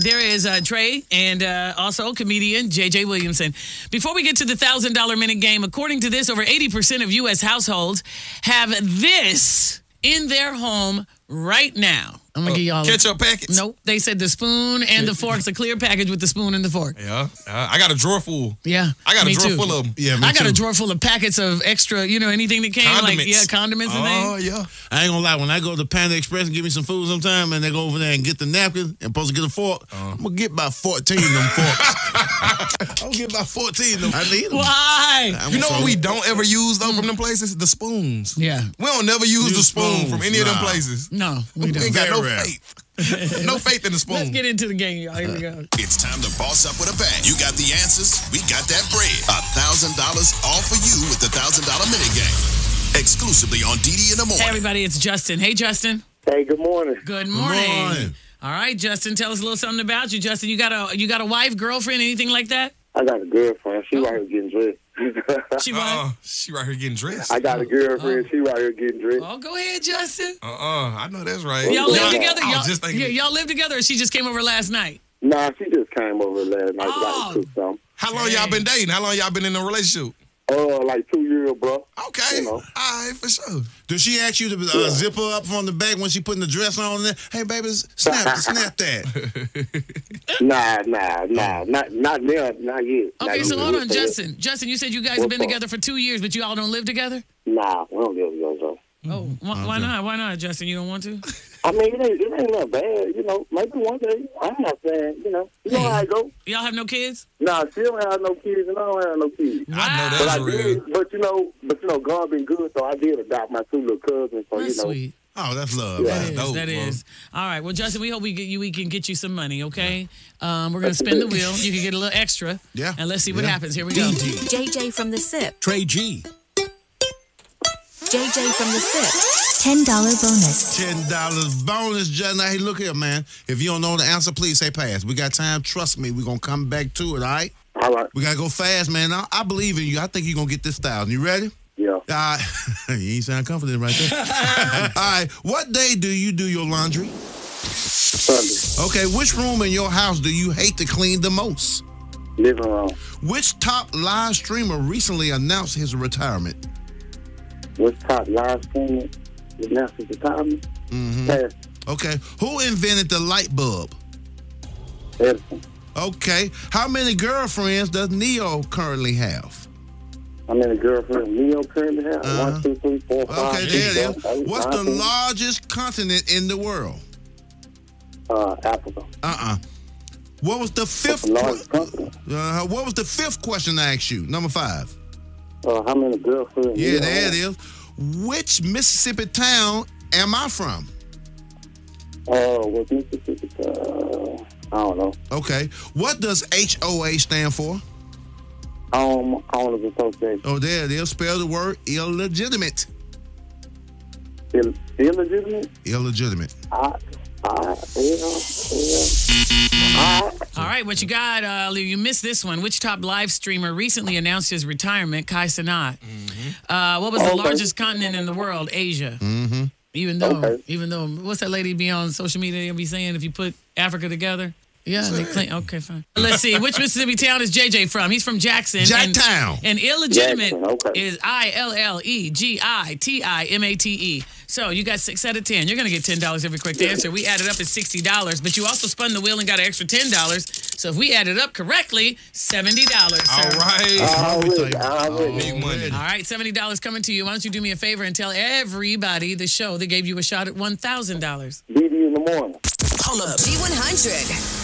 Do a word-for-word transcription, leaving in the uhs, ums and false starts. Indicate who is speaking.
Speaker 1: There is uh, Trey and uh, also comedian J J Williamson. Before we get to the one thousand dollars minute game, according to this, over eighty percent of U S households have this in their home right now. I'm going to
Speaker 2: uh,
Speaker 1: give y'all...
Speaker 2: Ketchup packets?
Speaker 1: Nope. They said the spoon and the fork's a clear package with the spoon and the fork.
Speaker 2: Yeah. Uh, I got a drawer full.
Speaker 1: Yeah.
Speaker 2: I got a
Speaker 1: me
Speaker 2: drawer
Speaker 1: too.
Speaker 2: full of them.
Speaker 3: Yeah, me
Speaker 1: I got
Speaker 3: too.
Speaker 1: a drawer full of packets of extra, you know, anything that came.
Speaker 2: Condiments.
Speaker 1: Like, yeah, condiments and
Speaker 2: Oh,
Speaker 1: things.
Speaker 2: yeah.
Speaker 3: I ain't gonna lie, when I go to Panda Express and give me some food sometime and they go over there and get the napkin and supposed to get a fork,
Speaker 2: Uh-huh.
Speaker 3: I'm gonna get about fourteen of them forks. I'm gonna get about fourteen of them. I need them.
Speaker 1: Why?
Speaker 3: I'm
Speaker 2: You know
Speaker 3: so-
Speaker 2: what we don't ever use, though, from them places? The spoons.
Speaker 1: Yeah.
Speaker 2: We don't never use,
Speaker 3: Use
Speaker 2: the spoon
Speaker 3: spoons,
Speaker 2: from any of them
Speaker 3: nah.
Speaker 2: places.
Speaker 1: No, we
Speaker 2: We
Speaker 1: don't.
Speaker 2: ain't got no
Speaker 3: Very rare.
Speaker 2: faith. No faith in the spoon.
Speaker 1: Let's get into the game, y'all. Here we go.
Speaker 4: It's time to boss up with a bang. You got the answers, we got that bread. A thousand dollars all for you with the thousand dollar minute game. Exclusively on D D in the morning.
Speaker 1: Hey, everybody, it's Justin. Hey, Justin.
Speaker 5: Hey, good morning.
Speaker 1: Good morning.
Speaker 3: morning.
Speaker 1: All right, Justin, tell us a little something about you. Justin, you got a you got a wife, girlfriend, anything like that?
Speaker 5: I got a girlfriend. She right here getting dressed.
Speaker 1: She
Speaker 2: Uh-uh.
Speaker 1: what?
Speaker 2: She right here getting dressed.
Speaker 5: I got a girlfriend. She right here getting dressed.
Speaker 1: Oh, go ahead, Justin.
Speaker 2: Uh-uh. I know that's right.
Speaker 1: Y'all live
Speaker 5: Yeah.
Speaker 1: together?
Speaker 2: I was
Speaker 1: Y'all,
Speaker 2: just thinking.
Speaker 1: yeah, y'all live together, or she just came over last night?
Speaker 5: Nah, she just came over last night.
Speaker 1: Oh.
Speaker 5: Like, cook something.
Speaker 2: How long y'all been dating? How long y'all been in a relationship?
Speaker 5: Uh, like two years, bro.
Speaker 2: Okay.
Speaker 5: You know.
Speaker 2: All right, for sure.
Speaker 3: Does she ask you to uh, zip her up from the back when she putting the dress on there? Hey, baby, snap, snap that.
Speaker 5: Nah, nah, nah, not not now, not yet.
Speaker 1: Okay,
Speaker 5: Not
Speaker 1: so
Speaker 5: yet.
Speaker 1: hold on, Justin. Justin, you said you guys have
Speaker 5: What's
Speaker 1: been
Speaker 5: up?
Speaker 1: together for two years, but you all don't live together?
Speaker 5: Nah, we don't live together, though.
Speaker 1: Oh, why, why not? Why not, Justin? You don't want to?
Speaker 5: I mean, it ain't, it ain't that bad, you know. Maybe one day. I'm not saying, you know. You know how I go.
Speaker 1: Y'all have no kids?
Speaker 5: Nah, she don't have no kids, and I don't have no kids.
Speaker 2: I know
Speaker 1: Wow.
Speaker 5: But
Speaker 2: that's
Speaker 5: I
Speaker 2: real.
Speaker 5: did, but you know, but you know, God been good, so I did adopt my two little cousins. So
Speaker 1: That's
Speaker 5: you know,
Speaker 1: sweet.
Speaker 3: Oh, that's love.
Speaker 5: Yeah.
Speaker 1: That
Speaker 3: man.
Speaker 1: is.
Speaker 2: dope,
Speaker 1: that
Speaker 2: bro.
Speaker 1: is. All right. Well, Justin, we hope we get you. We can get you some money. Okay. Um, we're gonna spin the wheel. You can get a little extra.
Speaker 3: Yeah.
Speaker 1: And let's see what
Speaker 3: Yeah.
Speaker 1: happens. Here we go.
Speaker 6: J J from the SIP.
Speaker 7: Trey G.
Speaker 6: J J from the SIP. ten dollars bonus.
Speaker 3: Ten dollars bonus, Justin. Now, hey, look here, man. If you don't know the answer, please say pass. We got time. Trust me, we're gonna come back to it. All right.
Speaker 5: all right,
Speaker 3: We gotta go fast, man. I, I believe in you. I think you're gonna get this thousand. You ready?
Speaker 5: yeah.
Speaker 3: All right. You ain't sound confident right there. All right. What day do you do your laundry?
Speaker 5: Sunday,
Speaker 3: Okay. Which room in your house do you hate to clean the most?
Speaker 5: living room.
Speaker 3: Which top live streamer recently announced his retirement?
Speaker 5: What's top live streaming? The National Retirement.
Speaker 3: Mm-hmm.
Speaker 5: Pass.
Speaker 3: Okay. Who invented the light bulb?
Speaker 5: Edison.
Speaker 3: Okay. How many girlfriends does Neo currently have?
Speaker 5: I mean, a girlfriend. Neo currently have
Speaker 3: Uh-huh.
Speaker 5: one, two, three, four, five.
Speaker 3: Okay,
Speaker 5: six,
Speaker 3: there it
Speaker 5: seven,
Speaker 3: is.
Speaker 5: eight,
Speaker 3: What's
Speaker 5: nine,
Speaker 3: the
Speaker 5: ten.
Speaker 3: largest continent in the world?
Speaker 5: Uh, Africa.
Speaker 3: Uh-uh. What was the fifth?
Speaker 5: The largest continent.
Speaker 3: Uh, what was the fifth question I asked you? Number five.
Speaker 5: Uh, how many girlfriends?
Speaker 3: Yeah,
Speaker 5: Neo
Speaker 3: there
Speaker 5: have?
Speaker 3: it is. Which Mississippi town am I from?
Speaker 5: Uh, what Mississippi? Uh, I don't know.
Speaker 3: Okay. What does H O A stand for?
Speaker 5: Home Owners Association.
Speaker 3: Oh, there it is. Spell the word illegitimate.
Speaker 5: Ill- illegitimate?
Speaker 3: Illegitimate.
Speaker 5: I, I, yeah, yeah. I,
Speaker 1: All right. What you got? Uh, you missed this one. Which top live streamer recently announced his retirement? Kai Cenat. Uh, what was the
Speaker 5: Okay.
Speaker 1: largest continent in the world? Asia.
Speaker 3: Mm-hmm.
Speaker 1: Even though,
Speaker 5: Okay.
Speaker 1: even though, what's that lady be on social media? They'll be saying if you put Africa together. Yeah, they claim. Okay, fine. Let's see. Which Mississippi town is J J from? He's from Jackson. And,
Speaker 3: Jacktown.
Speaker 1: and illegitimate
Speaker 5: Jackson, okay.
Speaker 1: is I L L E G I T I M A T E. So you got six out of ten. You're going to get ten dollars every quick answer. We added up at sixty dollars, but you also spun the wheel and got an extra ten dollars. So if we added up correctly, seventy dollars.
Speaker 2: All
Speaker 1: sir.
Speaker 2: right.
Speaker 5: already, already.
Speaker 2: Big money.
Speaker 1: All right, seventy dollars coming to you. Why don't you do me a favor and tell everybody the show that gave you a shot at one thousand dollars?
Speaker 5: D D in the morning.
Speaker 7: Hold up.
Speaker 6: G one hundred.